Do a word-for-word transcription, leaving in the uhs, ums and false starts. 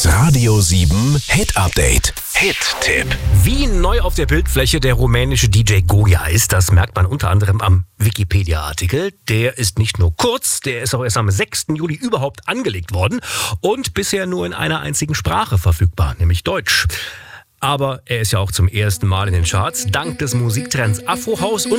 Das Radio sieben Hit Update. Hit-Tipp. Wie neu auf der Bildfläche der rumänische D J Goya ist, das merkt man unter anderem am Wikipedia-Artikel. Der ist nicht nur kurz, der ist auch erst am sechsten Juli überhaupt angelegt worden und bisher nur in einer einzigen Sprache verfügbar, nämlich Deutsch. Aber er ist ja auch zum ersten Mal in den Charts, dank des Musiktrends Afro House und